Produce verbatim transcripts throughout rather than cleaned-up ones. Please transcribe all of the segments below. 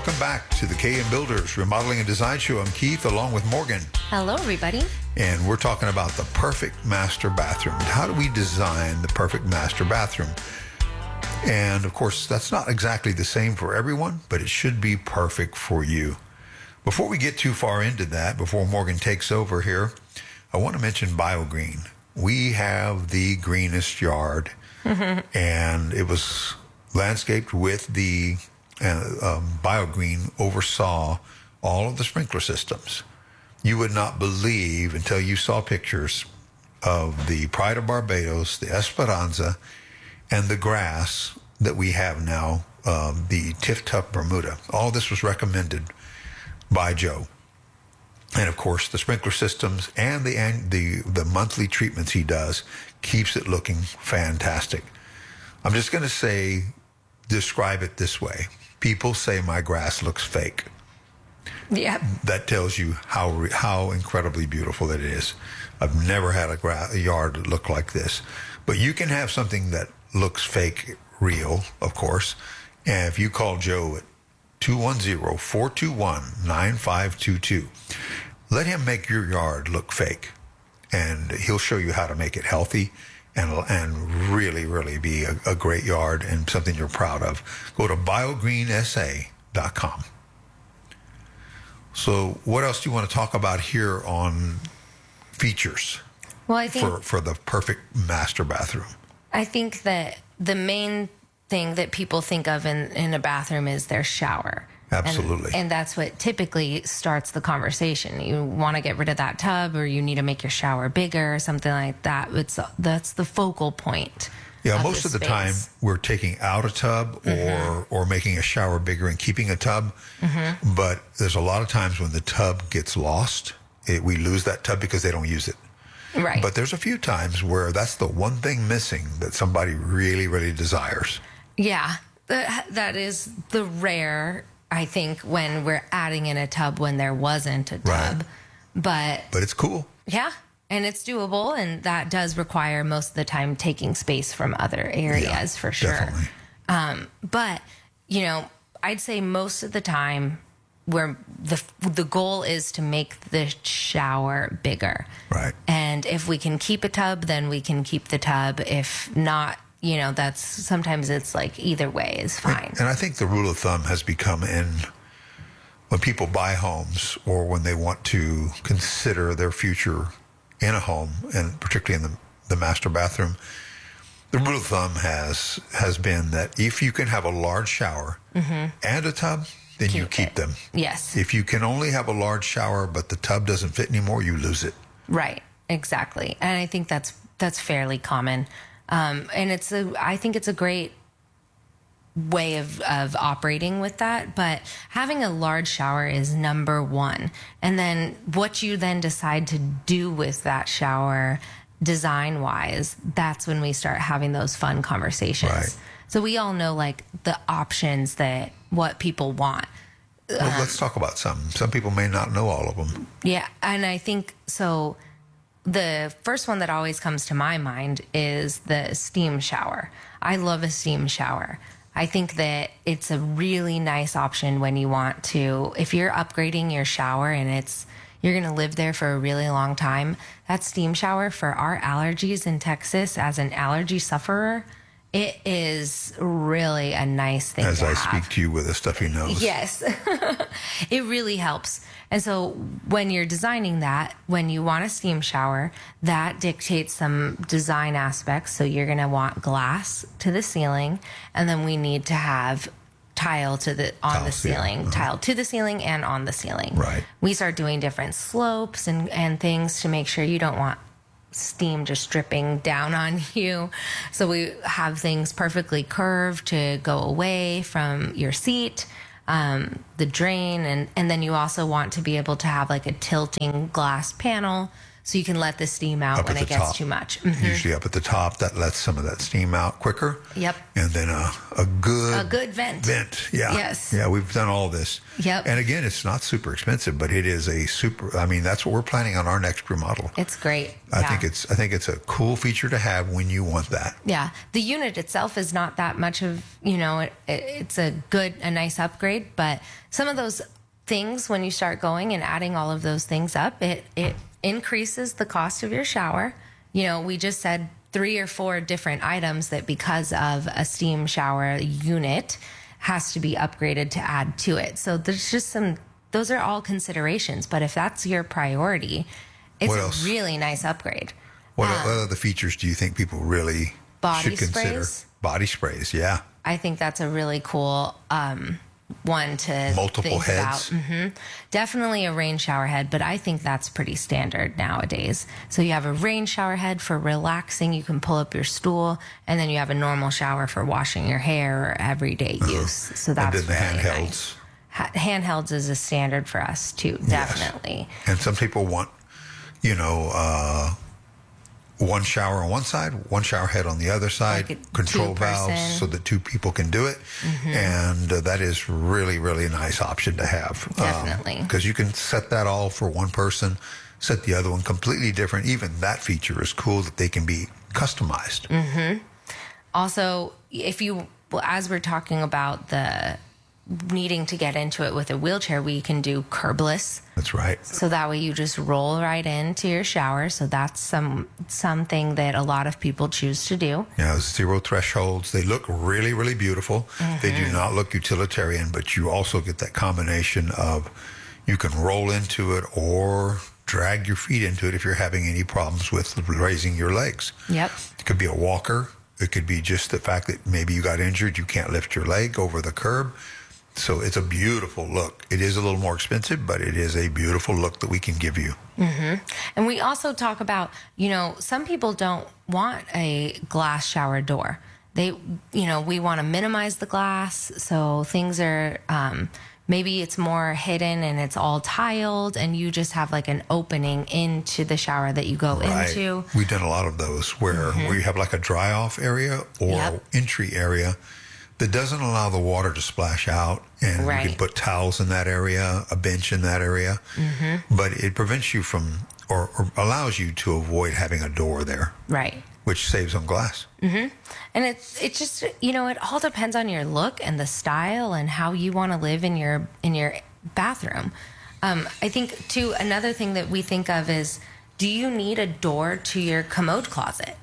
Welcome back to the K and Builders Remodeling and Design Show. I'm Keith, along with Morgan. Hello, everybody. And we're talking about the perfect master bathroom. How do we design the perfect master bathroom? And of course, that's not exactly the same for everyone, but it should be perfect for you. Before we get too far into that, before Morgan takes over here, I want to mention BioGreen. We have the greenest yard, and it was landscaped with the uh, um, BioGreen oversaw all of the sprinkler systems. You would not believe until you saw pictures of the Pride of Barbados, the Esperanza, and the grass that we have now, um, the Tiff Tuff Bermuda. All this was recommended by Joe. And of course, the sprinkler systems and the, and the, the monthly treatments he does keeps it looking fantastic. I'm just going to say, describe it this way. People say my grass looks fake. Yeah. That tells you how how incredibly beautiful it is. I've never had a, gra- a yard that looked like this. But you can have something that looks fake real, of course. And if you call Joe at two one zero, four two one, nine five two two, let him make your yard look fake. And he'll show you how to make it healthy and and really, really be a, a great yard and something you're proud of. Go to bio green s a dot com. So what else do you want to talk about here on features Well, I think for, for the perfect master bathroom? I think that the main thing that people think of in, in a bathroom is their shower. Absolutely. And, and that's what typically starts the conversation. You want to get rid of that tub, or you need to make your shower bigger or something like that. It's, that's the focal point. Yeah, of most the of the space. time we're taking out a tub Mm-hmm. or or making a shower bigger and keeping a tub. Mm-hmm. But there's a lot of times when the tub gets lost, it, we lose that tub because they don't use it. Right. But there's a few times where that's the one thing missing that somebody really, really desires. Yeah, that, that is the rare, I think, when we're adding in a tub when there wasn't a tub. Right. But But it's cool. yeah, and it's doable, and that does require most of the time taking space from other areas Yeah, for sure. definitely. Um, but, you know, I'd say most of the time where the the goal is to make the shower bigger. Right. And if we can keep a tub, then we can keep the tub. If not, you know, that's sometimes it's like either way is fine. And I think the rule of thumb has become in when people buy homes or when they want to consider their future in a home, and particularly in the, the master bathroom, the rule of thumb has has been that if you can have a large shower and a tub, then you Keep keep it. them. Yes. If you can only have a large shower but the tub doesn't fit anymore, you lose it. Right. Exactly. And I think that's that's fairly common. Um, and it's a I think it's a great way of, of operating with that. But having a large shower is number one. And then what you then decide to do with that shower design wise, that's when we start having those fun conversations. Right. So we all know like the options that what people want. Well, let's talk about some. Some people may not know all of them. Yeah, and I think so. The first one that always comes to my mind is the steam shower. I love a steam shower. I think that it's a really nice option when you want to, if you're upgrading your shower and it's, you're going to live there for a really long time, that steam shower for our allergies in Texas, as an allergy sufferer, it is really a nice thing As to I have. speak to you with a stuffy nose. Yes, it really helps. And so when you're designing that, when you want a steam shower, that dictates some design aspects. So you're going to want glass to the ceiling, and then we need to have tile to the on Tile, the ceiling, yeah. Uh-huh. tile to the ceiling and on the ceiling. Right. We start doing different slopes and, and things to make sure you don't want steam just dripping down on you. So we have things perfectly curved to go away from your seat, um, the drain, and, and then you also want to be able to have like a tilting glass panel so you can let the steam out Up when at it the gets top. too much. Mhm. Usually up at the top, that lets some of that steam out quicker. Yep. And then a, a good A good vent. Vent, yeah. Yes. Yeah, we've done all this. Yep. And again, it's not super expensive, but it is a super, I mean, that's what we're planning on our next remodel. It's great. I Yeah. think it's I think it's a cool feature to have when you want that. Yeah, the unit itself is not that much of, you know, it, it, it's a good, a nice upgrade, but some of those things, when you start going and adding all of those things up, it, it increases the cost of your shower. You know, we just said three or four different items that because of a steam shower unit has to be upgraded to add to it. So there's just some, those are all considerations, but if that's your priority, it's What a else? really nice upgrade. What, Um, what other features do you think people really Body should consider? sprays? Body sprays, yeah. I think that's a really cool um, one to Multiple think heads. about. hmm Definitely a rain shower head, but I think that's pretty standard nowadays. So you have a rain shower head for relaxing. You can pull up your stool, and then you have a normal shower for washing your hair or everyday use. So Uh-huh. And that's then the really handhelds. nice. Ha- handhelds is a standard for us too, definitely. And some people want, you know, uh, one shower on one side, one shower head on the other side, Like a control two-person. valves so that two people can do it. And uh, that is really, really a nice option to have. Definitely. Because you can set that all for one person, set the other one completely different. Even that feature is cool that they can be customized. Also, if you, well, as we're talking about the needing to get into it with a wheelchair, we can do curbless. That's right. So that way you just roll right into your shower. So that's some something that a lot of people choose to do. Yeah, zero thresholds. They look really, really beautiful. They do not look utilitarian, but you also get that combination of you can roll into it or drag your feet into it if you're having any problems with raising your legs. Yep. It could be a walker. It could be just the fact that maybe you got injured, you can't lift your leg over the curb. So it's a beautiful look. It is a little more expensive, but it is a beautiful look that we can give you. And we also talk about, you know, some people don't want a glass shower door. They, you know, we want to minimize the glass. So things are, um, maybe it's more hidden and it's all tiled and you just have like an opening into the shower that you go into. We've done a lot of those where we have like a dry off area or Yep. entry area that doesn't allow the water to splash out, and you Right. can put towels in that area, a bench in that area, but it prevents you from or, or allows you to avoid having a door there, Right. which saves on glass. And it's it just, you know, it all depends on your look and the style and how you want to live in your in your bathroom. Um, I think too, another thing that we think of is, do you need a door to your commode closet?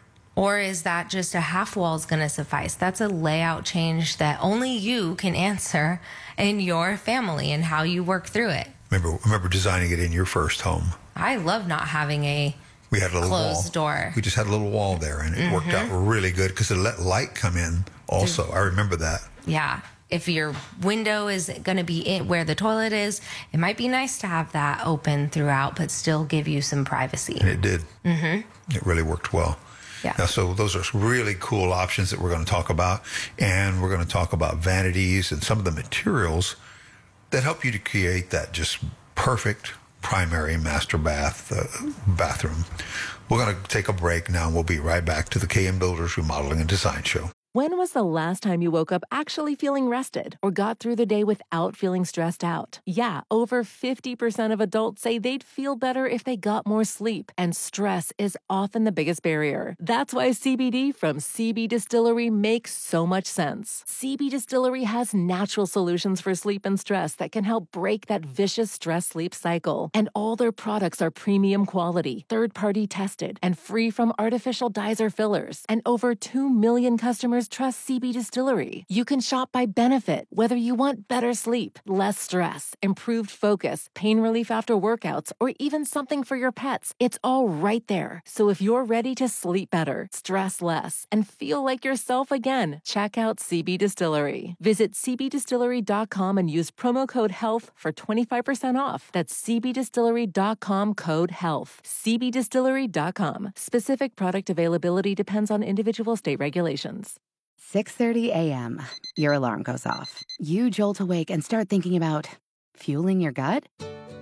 Or is that just a half wall is going to suffice? That's a layout change that only you can answer in your family and how you work through it. Remember, remember designing it in your first home. I love not having a We had a little Closed wall. door. We just had a little wall there, and it worked out really good because it let light come in. Also, I remember that. Yeah. If your window is going to be in where the toilet is, it might be nice to have that open throughout, but still give you some privacy. And it did. Mm-hmm. It really worked well. Yeah. Now, so those are really cool options that we're going to talk about. And we're going to talk about vanities and some of the materials that help you to create that just perfect primary master bath uh, bathroom. We're going to take a break now, and we'll be right back to the K M Builders Remodeling and Design Show. When was the last time you woke up actually feeling rested or got through the day without feeling stressed out? Yeah, over fifty percent of adults say they'd feel better if they got more sleep, and stress is often the biggest barrier. That's why C B D from C B Distillery makes so much sense. C B Distillery has natural solutions for sleep and stress that can help break that vicious stress-sleep cycle. And all their products are premium quality, third-party tested, and free from artificial dyes or fillers. And over two million customers trust C B Distillery. You can shop by benefit, whether you want better sleep, less stress, improved focus, pain relief after workouts, or even something for your pets. It's all right there. So if you're ready to sleep better, stress less, and feel like yourself again, check out C B Distillery. Visit c b distillery dot com and use promo code HEALTH for twenty-five percent off. That's c b distillery dot com code HEALTH. c b distillery dot com. Specific product availability depends on individual state regulations. six thirty a.m. Your alarm goes off. You jolt awake and start thinking about fueling your gut?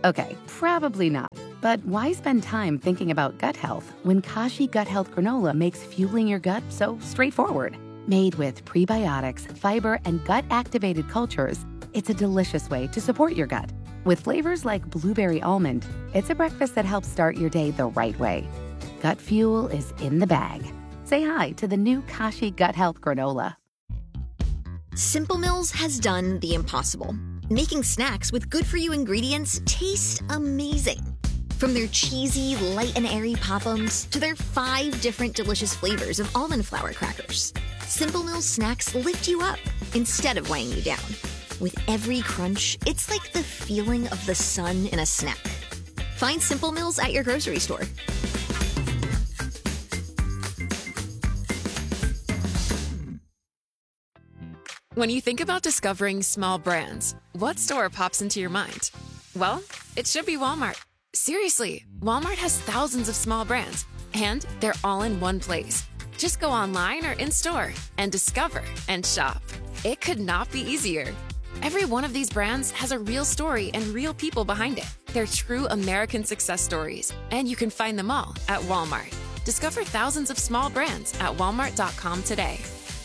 Okay, probably not. But why spend time thinking about gut health when Kashi Gut Health Granola makes fueling your gut so straightforward? Made with prebiotics, fiber, and gut-activated cultures, it's a delicious way to support your gut. With flavors like blueberry almond, it's a breakfast that helps start your day the right way. Gut fuel is in the bag. Say hi to the new Kashi Gut Health Granola. Simple Mills has done the impossible, making snacks with good-for-you ingredients taste amazing. From their cheesy, light and airy Pop-Ums to their five different delicious flavors of almond flour crackers, Simple Mills snacks lift you up instead of weighing you down. With every crunch, it's like the feeling of the sun in a snack. Find Simple Mills at your grocery store. When you think about discovering small brands, what store pops into your mind? Well, it should be Walmart. Seriously, Walmart has thousands of small brands, and they're all in one place. Just go online or in-store and discover and shop. It could not be easier. Every one of these brands has a real story and real people behind it. They're true American success stories, and you can find them all at Walmart. Discover thousands of small brands at walmart dot com today.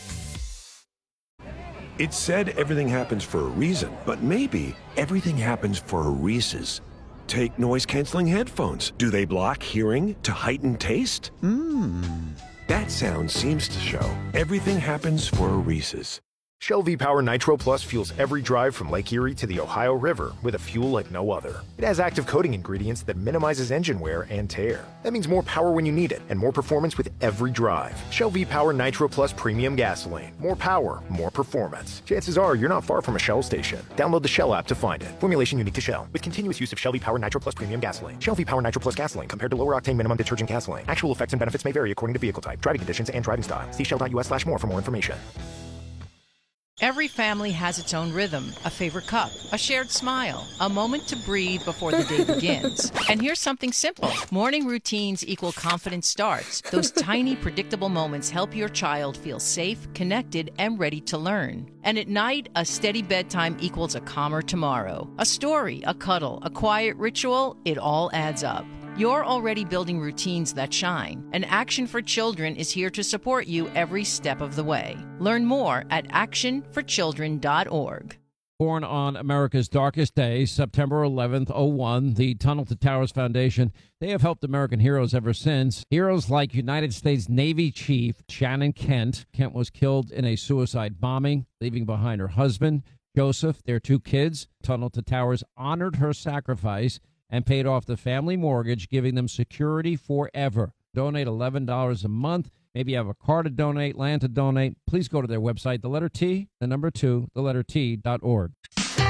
It's said everything happens for a reason, but maybe everything happens for a Reese's. Take noise-canceling headphones. Do they block hearing to heighten taste? Mmm. That sound seems to show everything happens for a Reese's. Shell V-Power Nitro Plus fuels every drive from Lake Erie to the Ohio River with a fuel like no other. It has active coating ingredients that minimizes engine wear and tear. That means more power when you need it and more performance with every drive. Shell V-Power Nitro Plus Premium Gasoline. More power, more performance. Chances are you're not far from a Shell station. Download the Shell app to find it. Formulation unique to Shell. With continuous use of Shell V-Power Nitro Plus Premium Gasoline. Shell V-Power Nitro Plus Gasoline compared to lower octane minimum detergent gasoline. Actual effects and benefits may vary according to vehicle type, driving conditions, and driving style. See shell.us slash more for more information. Every family has its own rhythm, a favorite cup, a shared smile, a moment to breathe before the day begins. And here's something simple. Morning routines equal confident starts. Those tiny, predictable moments help your child feel safe, connected, and ready to learn. And at night, a steady bedtime equals a calmer tomorrow. A story, a cuddle, a quiet ritual, it all adds up. You're already building routines that shine, and Action for Children is here to support you every step of the way. Learn more at action for children dot org. Born on America's darkest day, September eleventh, oh one, the Tunnel to Towers Foundation, they have helped American heroes ever since. Heroes like United States Navy Chief Shannon Kent. Kent was killed in a suicide bombing, leaving behind her husband, Joseph, their two kids. Tunnel to Towers honored her sacrifice and paid off the family mortgage, giving them security forever. Donate eleven dollars a month. Maybe you have a car to donate, land to donate. Please go to their website, the letter T, the number two, the letter T dot org.